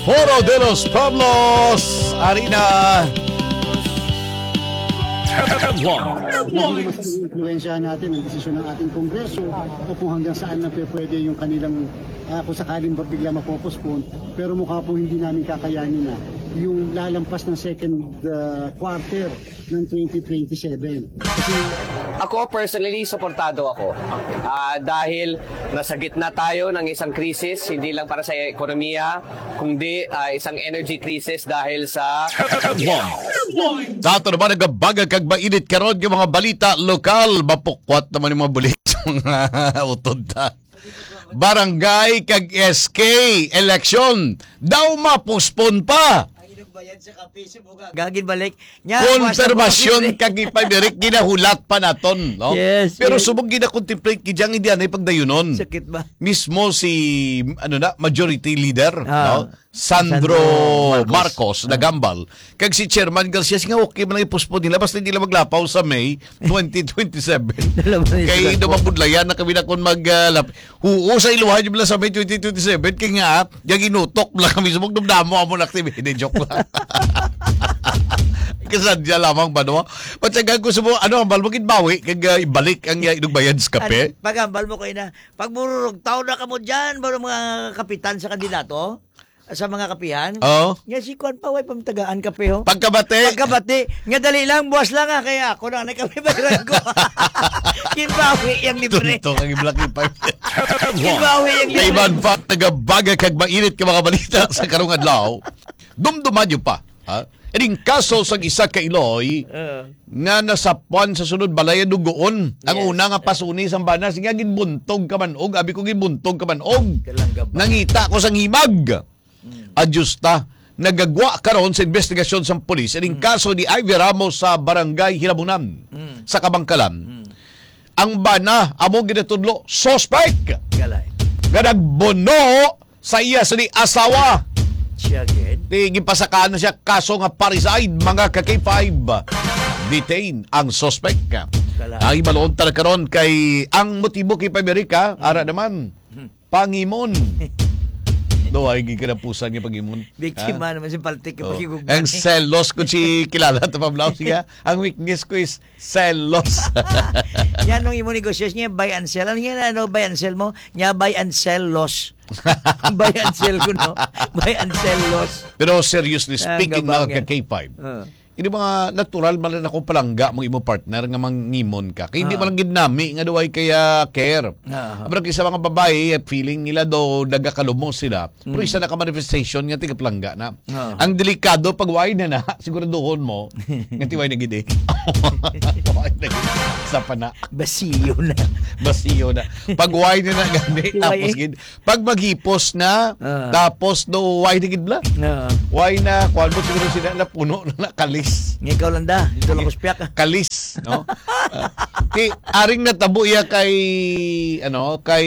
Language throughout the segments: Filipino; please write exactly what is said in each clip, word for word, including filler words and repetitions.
Foro de los Pueblos Arena. Influensya natin ang desisyon ng ating Kongreso o kung hanggang saan na pwede yung kanilang uh, kung sakaling bigla mapopospone, pero mukha po hindi namin kakayanin na yung lalampas ng second uh, quarter ng twenty twenty-seven. Kasi ako personally, suportado ako. Uh, dahil nasa gitna tayo ng isang krisis, hindi lang para sa ekonomiya, kundi uh, isang energy crisis dahil sa... Dato naman nagabagag kag mainit karon yung mga balita lokal. Mapukwat naman yung mga bulit mga utod ta. Barangay kag S K election daw mapospon pa. Gagin balik. Nya, konfirmasyon kag ipamirik ginahulat pa naton, no? Yes, pero yes. subong gina-contemplate kijang idiyan ay pagdayunon. Sakit ba? Mismo si ano na majority leader, Ah, no? Sandro, Sandro Marcos, Marcos na Gambal. Kag si Chairman Garcia nga okay man ang ipospon nila basta hindi nila maglapaw sa May twenty twenty-seven. Kay dumabudlayan na kami na kon mag uh, huo sa iluhan yung sa May twenty twenty-seven kay nga yung inutok lang kami subong dumdamo amo na activity. Hindi joke lang. Kasadya lamang ba no? Patsagan ko subo ano ang balbugin bawi kag uh, ibalik ang uh, inugbayan sa kape. Pagambal mo kayo na pag mururog taon na kamo diyan baro mga kapitan sa kandidato sa mga kapihan. Oo. Nga si Kwan pa way pamtagaan kape ho. Pagkabate. Pagkabati, nga dali lang buwas lang ah kaya ako na nakape bayaran ko. Kinbawi yang libre. Tunto ang iblak ni Pipe. Kinbawi yang libre. Kaiban pa nagabaga kag mainit ka mga balita sa karong adlaw. Dumduman yun pa. Ha? Ining kaso sa isa ka Iloy Uh, nga nasapuan sa sunod balay dugoon. Ang Yes. una nga pasuni sa banas nga ginbuntog ka manog, abi ko ginbuntog ka manog. Kalangga ba? Nangita ko sa ngimag. Ajusta nagagwa karon sa investigasyon sa pulis ining kaso ni Ivy Ramos sa Barangay Hirabunan sa Kabangkalan. Ang bana amo ginatudlo suspect galay. nga nagbono sa iya sa ni asawa. Siya gid. Di gipasakaan na siya kaso nga parricide mga ka K five. Detain ang suspect. Kala. Ang ibalon ta karon kay ang motibo kay Amerika ara naman pangimon. Do ay gikanapusan niya pangimon. Biktima naman si Paltik Oh. yung Ang selos ko si kilala ta pablaw siya. Ang weakness ko is selos. Yan nung imo negosyo niya buy and sell. Ano yan ano buy and sell mo? Nya buy and sell loss. Buy and sell ko no. Buy and sell loss. Pero seriously Ang speaking gabang mga yan. ka K five. Uh. Hindi mga natural man lang ako palangga mong imo partner nga mangimon ka. Kaya hindi Ah. man lang ginami nga duway kaya care. Ah. Pero kisa mga babae, feeling nila do nagakalumos sila. Pero isa na ka manifestation nga tiga palangga na. Ah. Ang delikado pag why na na, siguraduhon mo nga tiway na gid. Why na gid. Sa pana. Basiyo na. Basiyo na. Pag why na na gani Tiway tapos eh. gid. Pag maghipos na Ah. tapos do why na gid bla. No. Why na kuan mo siguro sila na puno na kalis. Nga ikaw lang da. Ito lang kuspiak. Kalis, no? Uh, kay aring natabo iya kay ano, kay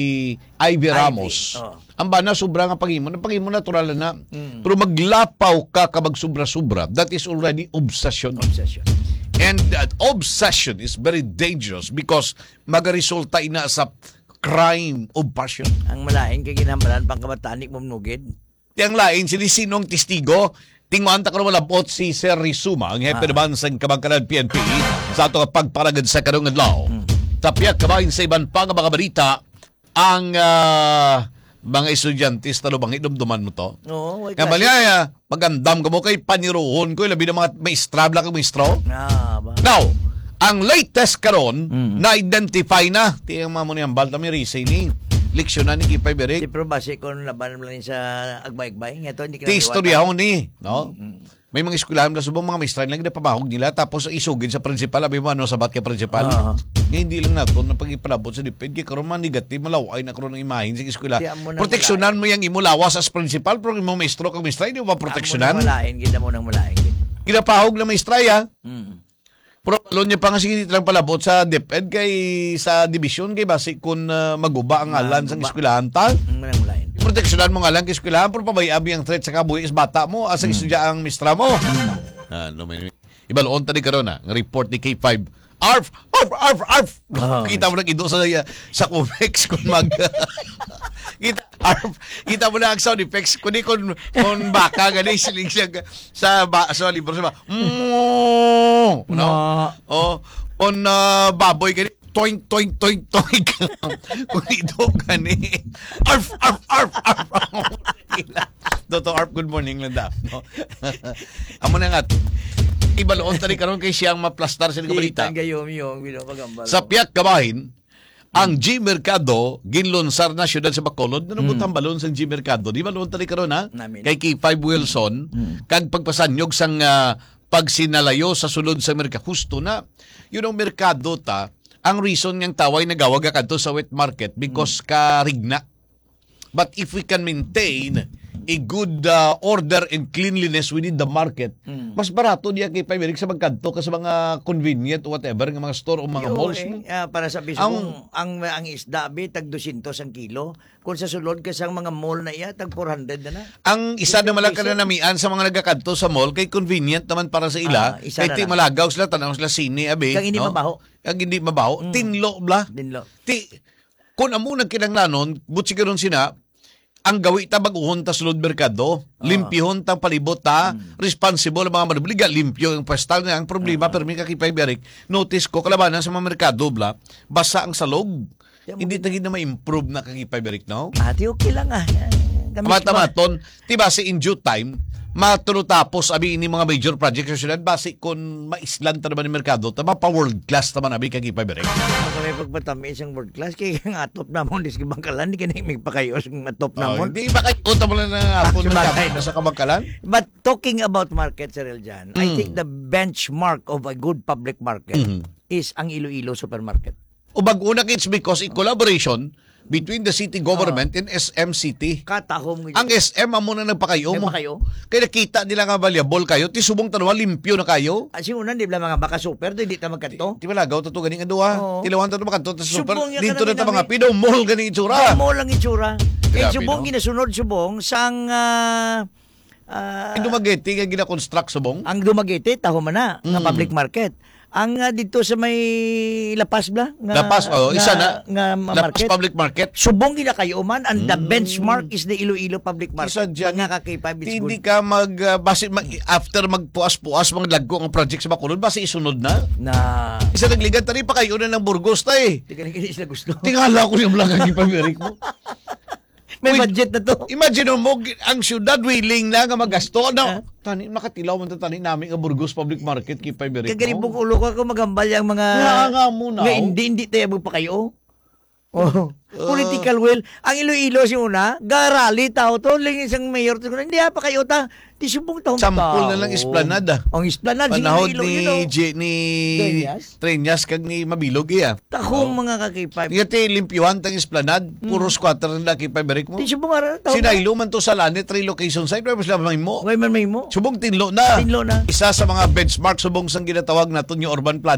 Ivy Ramos. Oh. Ang bana sobra nga pangimon, ang pangimon natural na. Mm. Pero maglapaw ka kabag sobra-sobra, that is already obsession. Obsession. And that obsession is very dangerous because magaresulta ina sa crime of passion. Ang malain kay ginhambalan pang kamatanik mo nugid. Yang lain, sinisinong testigo, tingwan ta karon malabot si Sir Rizuma, ang hepe Ah. naman sa Kabangkalan P N P sa ato nga pagparagad sa karong adlaw. Hmm. Tapyak kabahin sa iban pa nga mga balita ang ah, mga estudyante sa talubang idumduman mo to. Oo, Nga balaya, magandam ka mo kay paniruhon ko, labi ng mga maestrabla kang maestro. Ah, ba. Now, ang latest karon Mm. na-identify na, tiyang mga mo niyang balta may reasoning, leksyon na ni Kipay Di Berik. pero base kung laban lang sa agbay-agbay. Ito hindi Ti istorya ho ni, no? Mm-hmm. May mga eskwelahan na subong mga maestra lang na pamahog nila tapos isugin sa principal, abi mo ano sabat ka principal. Ah. Nga, hindi lang nato na pagipalabot sa diped kay karon man negative malaway na karon ang imahin sa eskwela. Di, amo nang Proteksyonan mo yang imo lawas as principal pero imo maestro kag maestra hindi mo ba proteksyonan? Amo nang malain, gida mo nang malain. Kinapahog na maestra ya. Mm. Pero alon niya pa nga sige lang palabot sa DepEd kay sa division kay basi kun uh, maguba ang alan sa Maguba. eskwelahan ta. Ang nang malain. Proteksyonan mo nga lang kay eskwelahan pero pabayabi ang threat sa kabuhi is bata mo asa Mm. isudya ang mistra mo. Ano may ibaloon ta ni karon na nga report ni K five. Arf arf arf arf. Oh. Kita mo nang ido sa sa Comex kung mag kita, arp, kita mo na ang sound effects. Kundi kung, kung baka, gani, siling siya sa, ba, sa libro siya ba, mm, no? O, on uh, baboy, gani, toink, toink, toink, toink. Kung ito, gani, arf, arf, arf, arf. Toto, arf, good morning lang da. No? Amo na nga, ibaloon tali karon kay siyang maplastar sa balita. Gayom yung pinapagambal. Sa Piak Kabahin, ang G Mercado ginlonsar na syudad sa Bacolod. Nanubutang balon sa G Mercado. Di balon tali karon ha? Namin. Kay K five Wilson kag pagpasanyog sang uh, pagsinalayo sa sulod sa merkado. Husto na. Yun ang merkado ta. Ang reason niyang taway nagawag kadto sa wet market because karigna. But if we can maintain a good uh, order and cleanliness within the market, mm. mas barato niya kay Paymerik sa magkanto ka sa mga convenient o whatever, ng mga store o mga Yo, malls. Eh, uh, para sa biso ang, ang, ang isda, be, tag two hundred ang kilo. Kung sa sulod ka sa mga mall na iya, tag four hundred na na. Ang isa na malaka na namian sa mga nagkakanto sa mall, kay convenient naman para sa ila, ah, kay ti malagaw sila, tanaw sila sine, abe. Kag hindi no? mabaho. Kag hindi mabaho. Mm. Tinlo, bla. Tinlo. Ti, kung amo nagkinanglanon, butsi karon sina, ang gawi ta baguhon ta sulod merkado, uh, limpyhon ta palibot ta, hmm. responsible ang mga manubliga, limpyo yung pwestal na ang problema, uh, pero may kakipay berik, notice ko, kalabanan sa mga merkado, bla, basa ang salog. Yeah, hindi tagin na ma-improve na kakipay berik, no? Ati, okay lang ah. Matamaton, tiba si in due time, matulutapos abi ini mga major projects sa syudad, basi kung maislan ta naman yung merkado, tama pa world class naman abi kakipay berik. Ako may pagpatami isang world class, kaya nga atop na mo, diski bangkalan, di ka na may pakayos ng atop na mo. Hindi ba kayo uta mo lang na hapon na sa kabangkalan? But talking about market, Sir Eljan, mm. I think the benchmark of a good public market mm. is ang Iloilo supermarket. O bag-una it's because in collaboration between the city government uh, and S M City. Katahom. Ang S M amo na nagpakayo mo. Kaya nakita nila nga valuable kayo, ti subong tanwa limpyo na kayo. As unan di ba mga baka super, di ta magkanto. Ti malagaw ta to ganing adua. Oh. Tilawan ta to magkanto ta super. Dito na ta namin. mga pido mall ganing itsura. Mall lang itsura. Eh subong no? ginasunod subong sang uh, uh, ang Dumaguete nga gina-construct subong. Ang Dumaguete taho man na mm. nga public market. Ang uh, dito sa may Lapas bla nga Lapas oh isa na nga Lapas market. public market Subong gina kayo man and mm. the benchmark is the Iloilo public market. Isa dyan, nga ka five hindi ka mag uh, base mag, after magpuas-puas mga laggo ang project sa Bacolod base isunod na. Na isa nagligad tani pa kayo na ng Burgos ta eh. Di ka na sila gusto. Tingala ko yung lang ang ipamirik mo. May Uy, budget na to. Imagine mo, ang syudad willing na nga magasto. No, tani, makatilaw man tani namin ang Burgos Public Market kay Payberik. Kaganibong ulo ka kung magambal yung mga... Nga nga muna. Nga hindi, hindi tayo pa kayo. Oh. Uh, political will. Ang Iloilo si una, garali tao to, lang isang mayor. Hindi pa kayo ta. Di subong taong tao. Sampul na lang esplanada. Ang esplanada. Panahod ni, J, ni Trenyas kag ni Mabilog iya. Takong oh. mga kakipay. Di ati limpyuhan tang esplanad. Puro hmm. squatter na kipay berik mo. Di subong ara tao. Sinaylo man to sa Lani, three location site. Pero sila may mo. Ngay man may mo. Subong tinlo na. Tinlo na. Isa sa mga benchmark subong sang ginatawag natin yung urban plan.